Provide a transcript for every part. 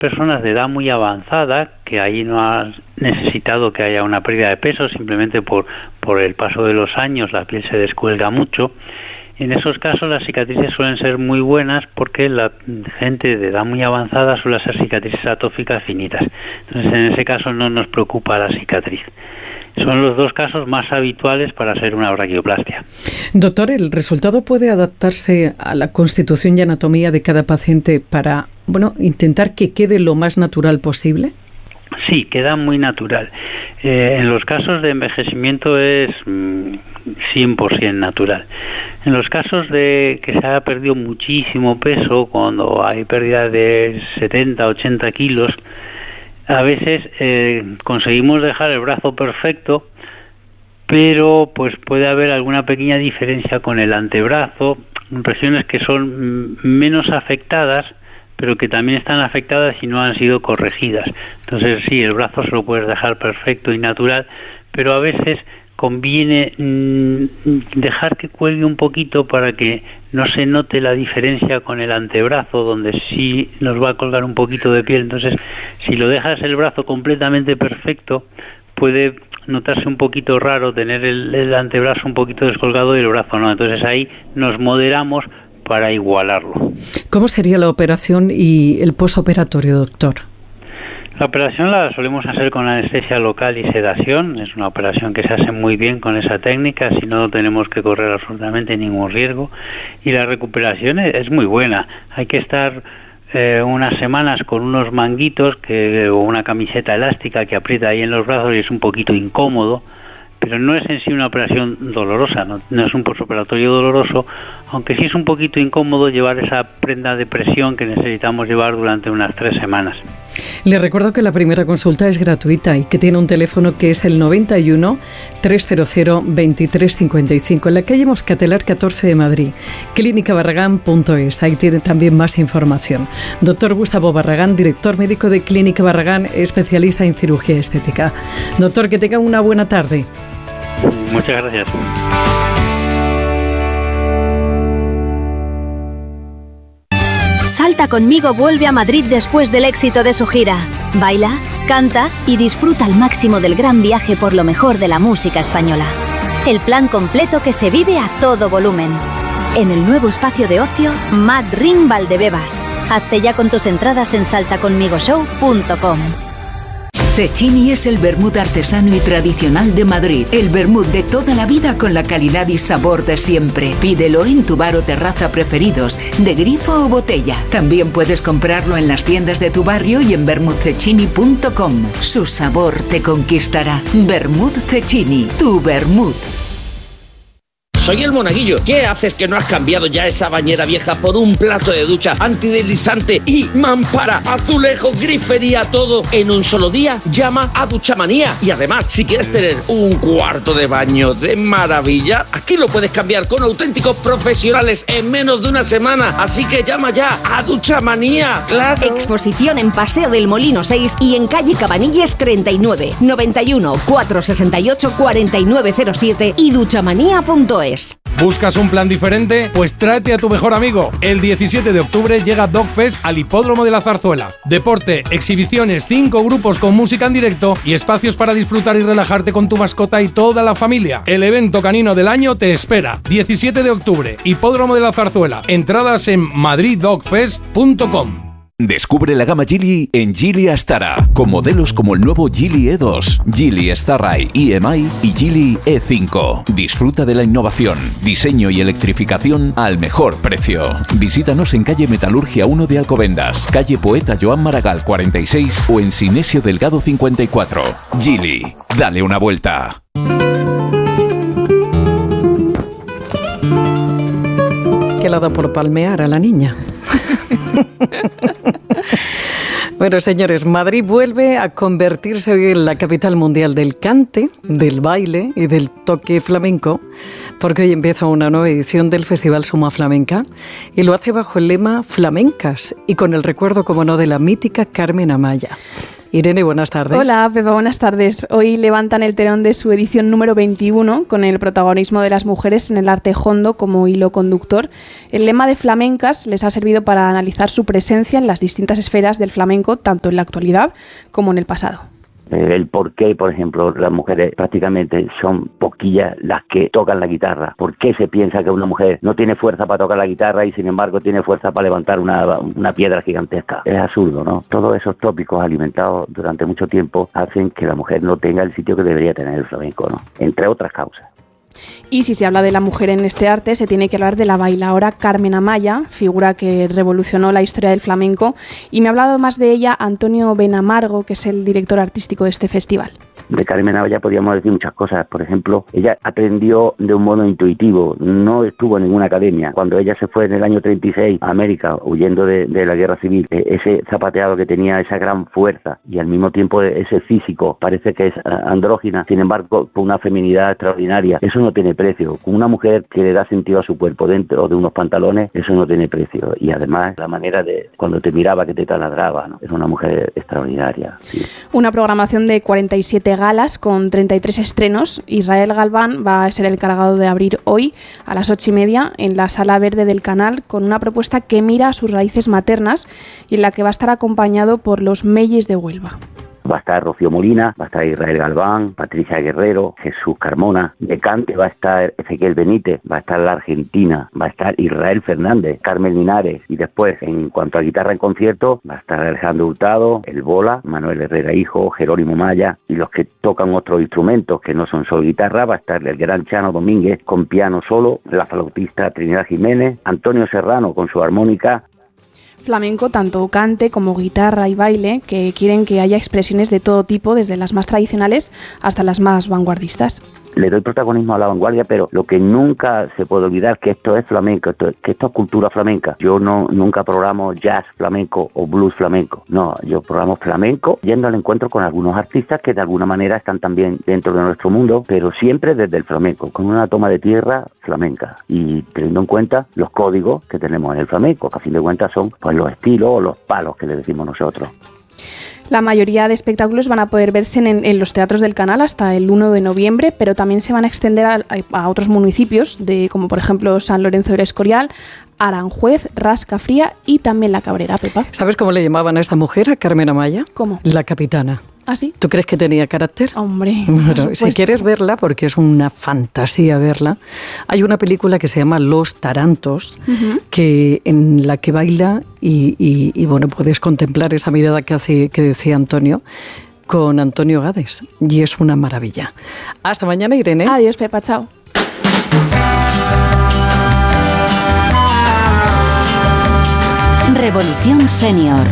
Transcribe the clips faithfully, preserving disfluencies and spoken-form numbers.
personas de edad muy avanzada, que ahí no ha necesitado que haya una pérdida de peso, simplemente por, por el paso de los años la piel se descuelga mucho. En esos casos las cicatrices suelen ser muy buenas porque la gente de edad muy avanzada suele ser cicatrices atóficas finitas. Entonces en ese caso no nos preocupa la cicatriz. Son los dos casos más habituales para hacer una braquioplastia. Doctor, ¿el resultado puede adaptarse a la constitución y anatomía de cada paciente para, bueno, intentar que quede lo más natural posible? Sí, queda muy natural. Eh, en los casos de envejecimiento es mm, cien por ciento natural. En los casos de que se haya perdido muchísimo peso, cuando hay pérdida de setenta, ochenta kilos, a veces eh, conseguimos dejar el brazo perfecto, pero pues puede haber alguna pequeña diferencia con el antebrazo, regiones que son menos afectadas, pero que también están afectadas y no han sido corregidas. Entonces sí, el brazo se lo puedes dejar perfecto y natural, pero a veces conviene mmm, dejar que cuelgue un poquito para que no se note la diferencia con el antebrazo, donde sí nos va a colgar un poquito de piel. Entonces, si lo dejas el brazo completamente perfecto, puede notarse un poquito raro tener el, el antebrazo un poquito descolgado y el brazo no. Entonces ahí nos moderamos para igualarlo. ¿Cómo sería la operación y el posoperatorio, doctor? La operación la solemos hacer con anestesia local y sedación. Es una operación que se hace muy bien con esa técnica, si no tenemos que correr absolutamente ningún riesgo. Y la recuperación es muy buena. Hay que estar eh, unas semanas con unos manguitos que, o una camiseta elástica que aprieta ahí en los brazos y es un poquito incómodo, pero no es en sí una operación dolorosa, no, no es un posoperatorio doloroso, aunque sí es un poquito incómodo llevar esa prenda de presión que necesitamos llevar durante unas tres semanas. Le recuerdo que la primera consulta es gratuita y que tiene un teléfono que es el noventa y uno, trescientos veintitrés cincuenta y cinco en la calle Moscatelar catorce de Madrid, clínica barragán punto es. Ahí tiene también más información. Doctor Gustavo Barragán, director médico de Clínica Barragán, especialista en cirugía estética. Doctor, que tenga una buena tarde. Muchas gracias. Salta conmigo vuelve a Madrid después del éxito de su gira. Baila, canta y disfruta al máximo del gran viaje por lo mejor de la música española. El plan completo que se vive a todo volumen. En el nuevo espacio de ocio Mad Ring Valdebebas. Hazte ya con tus entradas en salta conmigo show punto com. Cecchini es el vermut artesano y tradicional de Madrid. El vermut de toda la vida con la calidad y sabor de siempre. Pídelo en tu bar o terraza preferidos, de grifo o botella. También puedes comprarlo en las tiendas de tu barrio y en vermut cecchini punto com. Su sabor te conquistará. Vermut Cecchini, tu vermut. Soy el Monaguillo. ¿Qué haces que no has cambiado ya esa bañera vieja por un plato de ducha antideslizante y mampara, azulejo, grifería, todo en un solo día? Llama a Duchamanía. Y además, si quieres tener un cuarto de baño de maravilla, aquí lo puedes cambiar con auténticos profesionales en menos de una semana. Así que llama ya a Duchamanía. ¡Claro! Exposición en Paseo del Molino seis y en calle Cabanilles treinta y nueve, noventa y uno, cuatrocientos sesenta y ocho, cuarenta y nueve cero siete y duchamanía punto es. ¿Buscas un plan diferente? Pues tráete a tu mejor amigo. El diecisiete de octubre llega Dogfest al Hipódromo de la Zarzuela. Deporte, exhibiciones, cinco grupos con música en directo y espacios para disfrutar y relajarte con tu mascota y toda la familia. El evento canino del año te espera. diecisiete de octubre, Hipódromo de la Zarzuela. Entradas en madrid dog fest punto com. Descubre la gama Geely en Geely Astara, con modelos como el nuevo Geely E dos, Geely Starride E M I y Geely E cinco. Disfruta de la innovación, diseño y electrificación al mejor precio. Visítanos en calle Metalurgia uno de Alcobendas, calle Poeta Joan Maragall cuarenta y seis o en Sinesio Delgado cincuenta y cuatro. Geely, dale una vuelta. Que la da por palmear a la niña. Bueno, señores, Madrid vuelve a convertirse hoy en la capital mundial del cante, del baile y del toque flamenco, porque hoy empieza una nueva edición del Festival Suma Flamenca y lo hace bajo el lema Flamencas y con el recuerdo, como no, de la mítica Carmen Amaya. Irene, buenas tardes. Hola, Pepa, buenas tardes. Hoy levantan el telón de su edición número veintiuno con el protagonismo de las mujeres en el arte hondo como hilo conductor. El lema de Flamencas les ha servido para analizar su presencia en las distintas esferas del flamenco, tanto en la actualidad como en el pasado. El por qué, por ejemplo, las mujeres prácticamente son poquillas las que tocan la guitarra. ¿Por qué se piensa que una mujer no tiene fuerza para tocar la guitarra y sin embargo tiene fuerza para levantar una, una piedra gigantesca? Es absurdo, ¿no? Todos esos tópicos alimentados durante mucho tiempo hacen que la mujer no tenga el sitio que debería tener el flamenco, ¿no? Entre otras causas. Y si se habla de la mujer en este arte, se tiene que hablar de la bailaora Carmen Amaya, figura que revolucionó la historia del flamenco, y me ha hablado más de ella Antonio Benamargo, que es el director artístico de este festival. De Carmen Amaya podríamos decir muchas cosas. Por ejemplo, ella aprendió de un modo intuitivo, no estuvo en ninguna academia. Cuando ella se fue en el año treinta y seis a América, huyendo de, de la guerra civil, ese zapateado que tenía esa gran fuerza y al mismo tiempo ese físico, parece que es andrógina, sin embargo, con una feminidad extraordinaria, eso no tiene precio. Con una mujer que le da sentido a su cuerpo dentro de unos pantalones, eso no tiene precio. Y además, la manera de cuando te miraba que te taladraba, ¿no? Es una mujer extraordinaria. Sí. Una programación de cuarenta y siete galas con treinta y tres estrenos. Israel Galván va a ser el encargado de abrir hoy a las ocho y media en la Sala Verde del Canal con una propuesta que mira a sus raíces maternas y en la que va a estar acompañado por los Meyes de Huelva. Va a estar Rocío Molina, va a estar Israel Galván, Patricia Guerrero, Jesús Carmona. De cante va a estar Ezequiel Benítez, va a estar la Argentina, va a estar Israel Fernández, Carmen Linares. Y después, en cuanto a guitarra en concierto, va a estar Alejandro Hurtado, El Bola, Manuel Herrera Hijo, Jerónimo Maya. Y los que tocan otros instrumentos que no son solo guitarra, va a estar el gran Chano Domínguez con piano solo, la flautista Trinidad Jiménez, Antonio Serrano con su armónica. Flamenco, tanto cante como guitarra y baile, que quieren que haya expresiones de todo tipo, desde las más tradicionales hasta las más vanguardistas. Le doy protagonismo a la vanguardia, pero lo que nunca se puede olvidar que esto es flamenco, esto, que esto es cultura flamenca. Yo no nunca programo jazz flamenco o blues flamenco. No, yo programo flamenco yendo al encuentro con algunos artistas que de alguna manera están también dentro de nuestro mundo, pero siempre desde el flamenco, con una toma de tierra flamenca y teniendo en cuenta los códigos que tenemos en el flamenco, que a fin de cuentas son pues los estilos o los palos que le decimos nosotros. La mayoría de espectáculos van a poder verse en, en los teatros del Canal hasta el uno de noviembre, pero también se van a extender a, a otros municipios, de, como por ejemplo San Lorenzo del Escorial, Aranjuez, Rascafría y también La Cabrera, Pepa. ¿Sabes cómo le llamaban a esta mujer, a Carmen Amaya? ¿Cómo? La capitana. ¿Ah, sí? ¿Tú crees que tenía carácter? Hombre. Bueno, si quieres verla, porque es una fantasía verla, hay una película que se llama Los Tarantos, uh-huh. que en la que baila y, y, y bueno, puedes contemplar esa mirada que hace, que decía Antonio, con Antonio Gades, y es una maravilla. Hasta mañana, Irene. Adiós, Pepa, chao. Revolución Senior.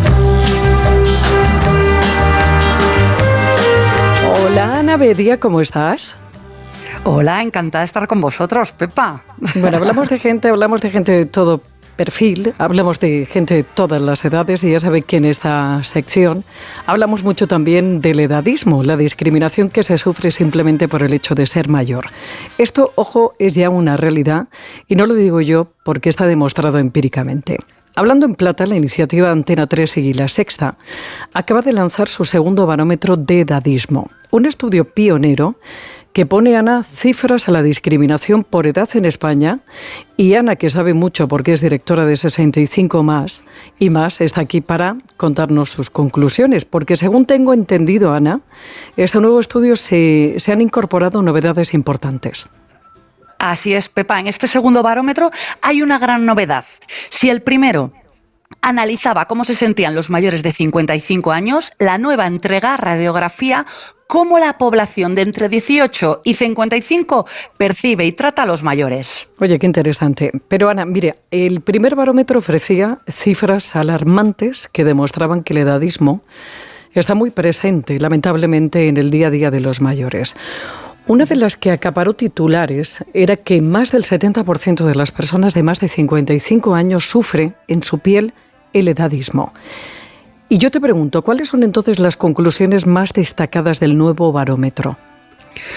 Hola, Ana Bedia, ¿cómo estás? Hola, encantada de estar con vosotros, Pepa. Bueno, hablamos de gente, hablamos de gente de todo perfil, hablamos de gente de todas las edades y ya sabe que en esta sección hablamos mucho también del edadismo, la discriminación que se sufre simplemente por el hecho de ser mayor. Esto, ojo, es ya una realidad y no lo digo yo porque está demostrado empíricamente. Hablando en plata, la iniciativa Antena tres y La Sexta acaba de lanzar su segundo barómetro de edadismo, un estudio pionero que pone, Ana, cifras a la discriminación por edad en España, y Ana, que sabe mucho porque es directora de sesenta y cinco más y más, está aquí para contarnos sus conclusiones, porque según tengo entendido, Ana, este nuevo estudio se, se han incorporado novedades importantes. Así es, Pepa. En este segundo barómetro hay una gran novedad. Si el primero analizaba cómo se sentían los mayores de cincuenta y cinco años, la nueva entrega radiografía cómo la población de entre dieciocho y cincuenta y cinco percibe y trata a los mayores. Oye, qué interesante. Pero Ana, mire, el primer barómetro ofrecía cifras alarmantes que demostraban que el edadismo está muy presente, lamentablemente, en el día a día de los mayores. Una de las que acaparó titulares era que más del setenta por ciento de las personas de más de cincuenta y cinco años sufre en su piel el edadismo. Y yo te pregunto, ¿cuáles son entonces las conclusiones más destacadas del nuevo barómetro?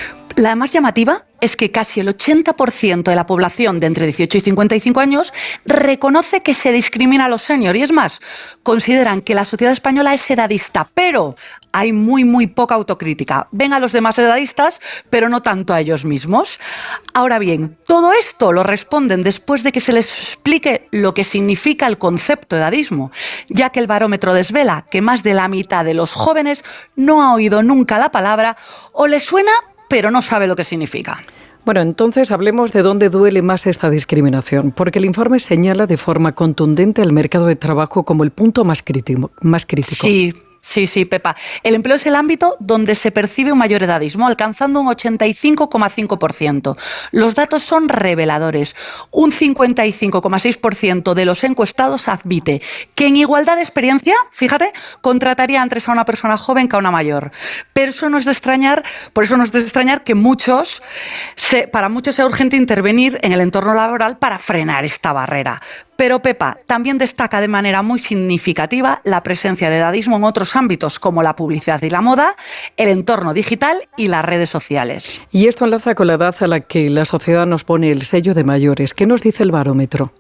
La más llamativa es que casi el ochenta por ciento de la población de entre dieciocho y cincuenta y cinco años reconoce que se discrimina a los seniors. Y es más, consideran que la sociedad española es edadista, pero hay muy, muy poca autocrítica. Ven a los demás edadistas, pero no tanto a ellos mismos. Ahora bien, todo esto lo responden después de que se les explique lo que significa el concepto edadismo, ya que el barómetro desvela que más de la mitad de los jóvenes no ha oído nunca la palabra o le suena pero no sabe lo que significa. Bueno, entonces hablemos de dónde duele más esta discriminación, porque el informe señala de forma contundente el mercado de trabajo como el punto más crítico. Más crítico. Sí. Sí, sí, Pepa. El empleo es el ámbito donde se percibe un mayor edadismo, alcanzando un ochenta y cinco coma cinco por ciento. Los datos son reveladores. Un cincuenta y cinco coma seis por ciento de los encuestados admite que en igualdad de experiencia, fíjate, contrataría antes a una persona joven que a una mayor. Pero eso no es de extrañar, por eso no es de extrañar que muchos, se, para muchos sea urgente intervenir en el entorno laboral para frenar esta barrera. Pero Pepa también destaca de manera muy significativa la presencia de edadismo en otros ámbitos como la publicidad y la moda, el entorno digital y las redes sociales. Y esto enlaza con la edad a la que la sociedad nos pone el sello de mayores. ¿Qué nos dice el barómetro?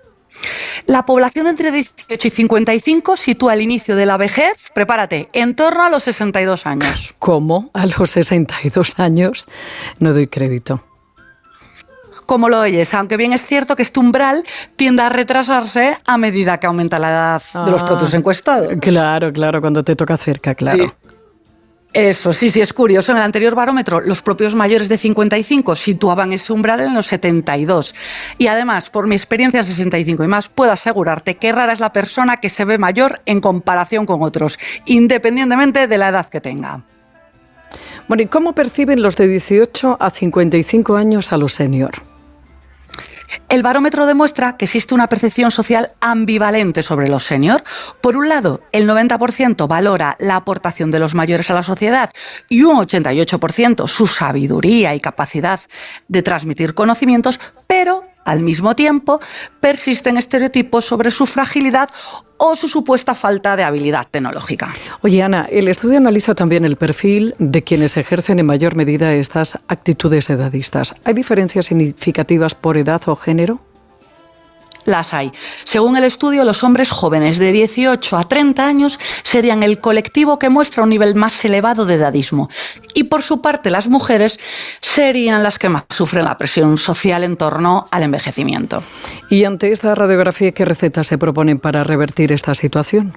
La población entre dieciocho y cincuenta y cinco sitúa el inicio de la vejez, prepárate, en torno a los sesenta y dos años. ¿Cómo? ¿A los sesenta y dos años? No doy crédito. Como lo oyes, aunque bien es cierto que este umbral tiende a retrasarse a medida que aumenta la edad ah, de los propios encuestados. Claro, claro, cuando te toca cerca, claro. Sí. Eso, sí, sí, es curioso. En el anterior barómetro, los propios mayores de cincuenta y cinco situaban ese umbral en los setenta y dos. Y además, por mi experiencia en sesenta y cinco y más, puedo asegurarte que rara es la persona que se ve mayor en comparación con otros, independientemente de la edad que tenga. Bueno, ¿y cómo perciben los de dieciocho a cincuenta y cinco años a los senior? El barómetro demuestra que existe una percepción social ambivalente sobre los senior. Por un lado, el noventa por ciento valora la aportación de los mayores a la sociedad y un ochenta y ocho por ciento su sabiduría y capacidad de transmitir conocimientos, pero al mismo tiempo persisten estereotipos sobre su fragilidad o su supuesta falta de habilidad tecnológica. Oye, Ana, el estudio analiza también el perfil de quienes ejercen en mayor medida estas actitudes edadistas. ¿Hay diferencias significativas por edad o género? Las hay. Según el estudio, los hombres jóvenes de dieciocho a treinta años serían el colectivo que muestra un nivel más elevado de edadismo. Y por su parte, las mujeres serían las que más sufren la presión social en torno al envejecimiento. Y ante esta radiografía, ¿qué recetas se proponen para revertir esta situación?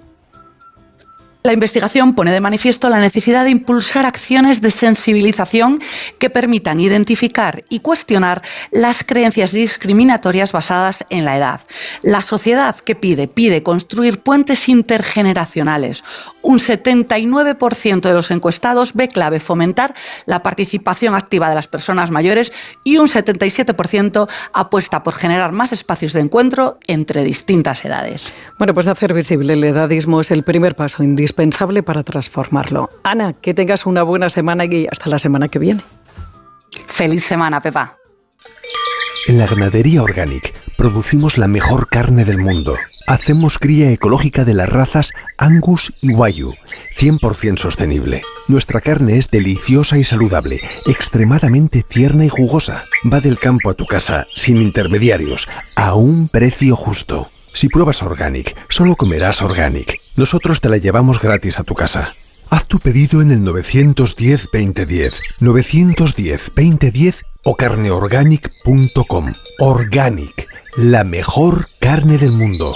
La investigación pone de manifiesto la necesidad de impulsar acciones de sensibilización que permitan identificar y cuestionar las creencias discriminatorias basadas en la edad. La sociedad que pide, pide construir puentes intergeneracionales. Un setenta y nueve por ciento de los encuestados ve clave fomentar la participación activa de las personas mayores y un setenta y siete por ciento apuesta por generar más espacios de encuentro entre distintas edades. Bueno, pues hacer visible el edadismo es el primer paso indispensable. indispensable para transformarlo. Ana, que tengas una buena semana y hasta la semana que viene. Feliz semana, Pepa. En la Ganadería Organic producimos la mejor carne del mundo. Hacemos cría ecológica de las razas Angus y Wagyu, cien por ciento sostenible. Nuestra carne es deliciosa y saludable, extremadamente tierna y jugosa. Va del campo a tu casa, sin intermediarios, a un precio justo. Si pruebas Organic, solo comerás Organic. Nosotros te la llevamos gratis a tu casa. Haz tu pedido en el nueve uno cero, veinte diez, nueve uno cero, veinte diez o carneorganic punto com. Organic, la mejor carne del mundo.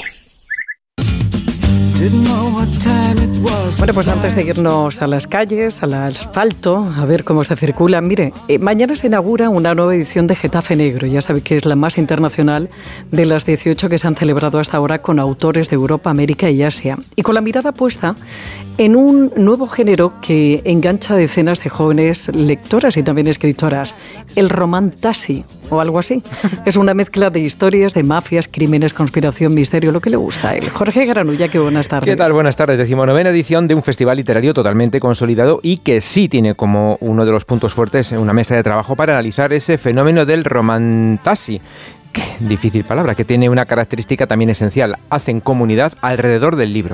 Bueno, pues antes de irnos a las calles, al asfalto, a ver cómo se circula, mire, eh, mañana se inaugura una nueva edición de Getafe Negro, ya sabe que es la más internacional de las dieciocho que se han celebrado hasta ahora con autores de Europa, América y Asia, y con la mirada puesta en un nuevo género que engancha a decenas de jóvenes lectoras y también escritoras, el romantasy, o algo así. Es una mezcla de historias de mafias, crímenes, conspiración, misterio, lo que le gusta a él. Jorge Granulla, que buenas tardes. ¿Qué tal? Buenas tardes. Decimonovena edición de un festival literario totalmente consolidado y que sí tiene como uno de los puntos fuertes una mesa de trabajo para analizar ese fenómeno del romantasy. Difícil palabra, que tiene una característica también esencial. Hacen comunidad alrededor del libro.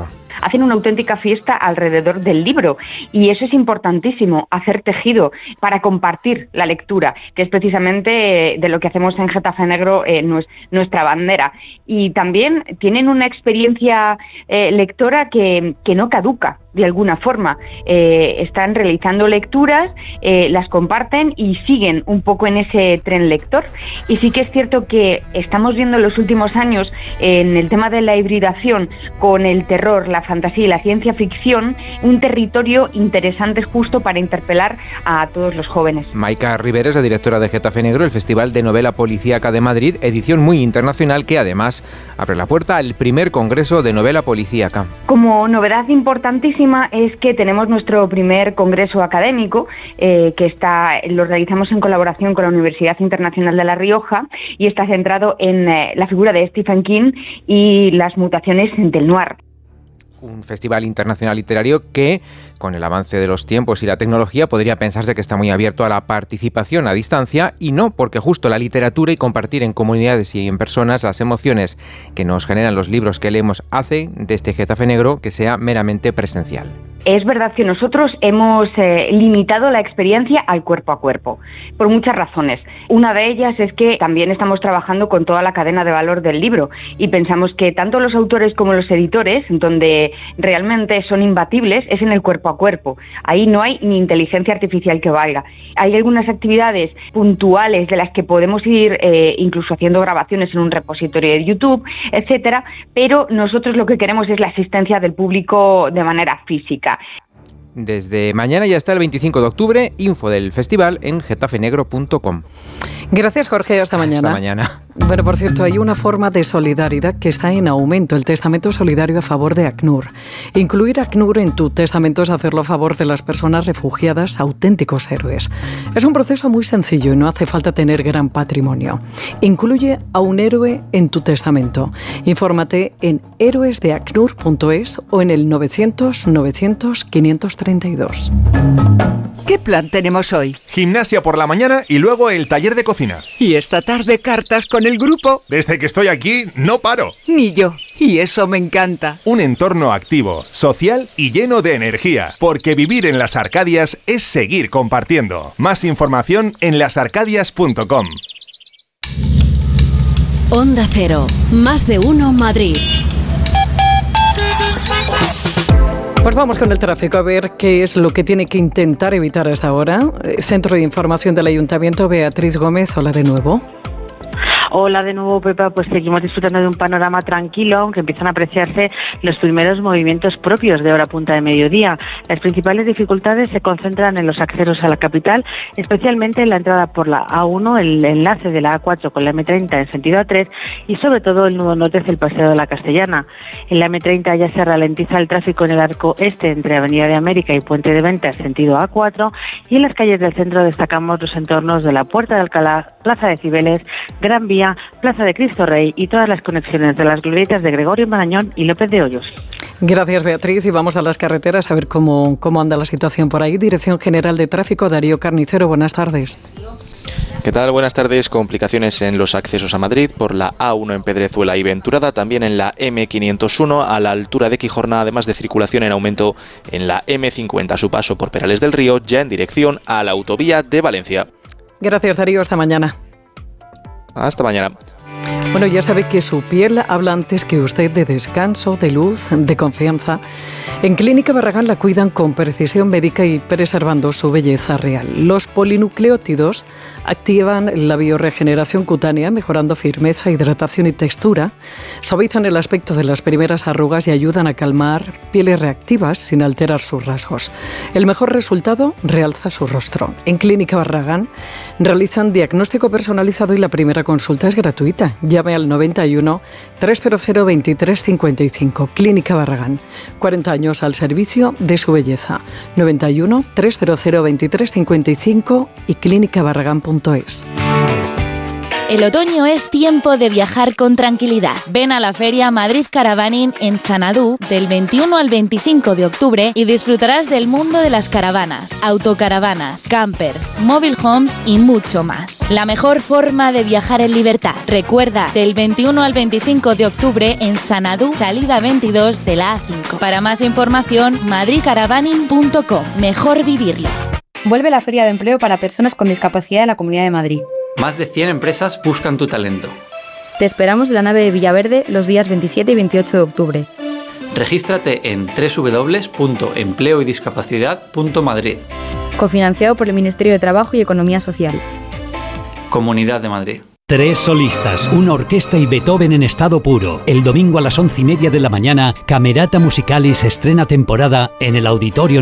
hacen una auténtica fiesta alrededor del libro, y eso es importantísimo, hacer tejido para compartir la lectura, que es precisamente de lo que hacemos en Getafe Negro, eh, nuestra bandera. Y también tienen una experiencia eh, lectora que, que no caduca de alguna forma. Eh, están realizando lecturas, eh, las comparten y siguen un poco en ese tren lector. Y sí que es cierto que estamos viendo en los últimos años, eh, en el tema de la hibridación con el terror, la fantasía y la ciencia ficción, un territorio interesante justo para interpelar a todos los jóvenes. Maika Rivera es la directora de Getafe Negro, el Festival de Novela Policíaca de Madrid, edición muy internacional que además abre la puerta al primer Congreso de Novela Policíaca. Como novedad importantísima es que tenemos nuestro primer congreso académico, eh, que está lo realizamos en colaboración con la Universidad Internacional de La Rioja y está centrado en eh, la figura de Stephen King y las mutaciones del noir. Un festival internacional literario que, con el avance de los tiempos y la tecnología, podría pensarse que está muy abierto a la participación a distancia, y no, porque justo la literatura y compartir en comunidades y en personas las emociones que nos generan los libros que leemos hace de este Getafe Negro que sea meramente presencial. Es verdad que nosotros hemos eh, limitado la experiencia al cuerpo a cuerpo, por muchas razones. Una de ellas es que también estamos trabajando con toda la cadena de valor del libro y pensamos que tanto los autores como los editores, donde realmente son imbatibles, es en el cuerpo a cuerpo. Ahí no hay ni inteligencia artificial que valga. Hay algunas actividades puntuales de las que podemos ir eh, incluso haciendo grabaciones en un repositorio de YouTube, etcétera, pero nosotros lo que queremos es la asistencia del público de manera física. Desde mañana y hasta el veinticinco de octubre, info del festival en getafenegro punto com. Gracias, Jorge. Hasta mañana. Hasta mañana. Bueno, por cierto, hay una forma de solidaridad que está en aumento, el testamento solidario a favor de ACNUR. Incluir ACNUR en tu testamento es hacerlo a favor de las personas refugiadas, auténticos héroes. Es un proceso muy sencillo y no hace falta tener gran patrimonio. Incluye a un héroe en tu testamento. Infórmate en héroes de acnur punto es o en el novecientos novecientos quinientos treinta y dos. ¿Qué plan tenemos hoy? Gimnasia por la mañana y luego el taller de cocina. Y esta tarde cartas con el grupo. Desde que estoy aquí, no paro. Ni yo. Y eso me encanta. Un entorno activo, social y lleno de energía. Porque vivir en Las Arcadias es seguir compartiendo. Más información en las arcadias punto com. Onda Cero. Más de uno Madrid. Pues vamos con el tráfico a ver qué es lo que tiene que intentar evitar hasta ahora. Centro de Información del Ayuntamiento, Beatriz Gómez, hola de nuevo. Hola de nuevo, Pepa. Pues seguimos disfrutando de un panorama tranquilo, aunque empiezan a apreciarse los primeros movimientos propios de hora punta de mediodía. Las principales dificultades se concentran en los accesos a la capital, especialmente en la entrada por la A uno, el enlace de la A cuatro con la eme treinta en sentido A tres y sobre todo el nudo norte hacia el Paseo de la Castellana. En la eme treinta ya se ralentiza el tráfico en el arco este entre Avenida de América y Puente de Ventas sentido A cuatro, y en las calles del centro destacamos los entornos de la Puerta de Alcalá, Plaza de Cibeles, Gran Vía, Plaza de Cristo Rey y todas las conexiones de las glorietas de Gregorio Marañón y López de Hoyos. Gracias, Beatriz, y vamos a las carreteras a ver cómo, cómo anda la situación por ahí. Dirección General de Tráfico, Darío Carnicero, buenas tardes. ¿Qué tal? Buenas tardes. Complicaciones en los accesos a Madrid por la A uno en Pedrezuela y Venturada, también en la eme quinientos uno a la altura de Quijorna, además de circulación en aumento en la eme cincuenta a su paso por Perales del Río, ya en dirección a la autovía de Valencia. Gracias, Darío, hasta mañana. Hasta mañana. Bueno, ya sabe que su piel habla antes que usted de descanso, de luz, de confianza. En Clínica Barragán la cuidan con precisión médica y preservando su belleza real. Los polinucleótidos activan la biorregeneración cutánea, mejorando firmeza, hidratación y textura, suavizan el aspecto de las primeras arrugas y ayudan a calmar pieles reactivas sin alterar sus rasgos. El mejor resultado realza su rostro. En Clínica Barragán realizan diagnóstico personalizado y la primera consulta es gratuita. Llame al noventa y uno, trescientos veintitrés cincuenta y cinco. Clínica Barragán. cuarenta años al servicio de su belleza. noventa y uno, trescientos veintitrés cincuenta y cinco y clínica barragán punto es. El otoño es tiempo de viajar con tranquilidad. Ven a la feria Madrid Caravaning en Sanadú del veintiuno al veinticinco de octubre y disfrutarás del mundo de las caravanas, autocaravanas, campers, mobile homes y mucho más. La mejor forma de viajar en libertad. Recuerda, del veintiuno al veinticinco de octubre en Sanadú, salida veintidós de la A cinco. Para más información, madrid caravaning punto com. Mejor vivirlo. Vuelve la Feria de Empleo para personas con discapacidad en la Comunidad de Madrid. Más de cien empresas buscan tu talento. Te esperamos en la nave de Villaverde los días veintisiete y veintiocho de octubre. Regístrate en doble u doble u doble u punto empleo y discapacidad punto madrid. Cofinanciado por el Ministerio de Trabajo y Economía Social. Comunidad de Madrid. Tres solistas, una orquesta y Beethoven en estado puro. El domingo a las once y media de la mañana, Camerata Musicalis estrena temporada en el Auditorio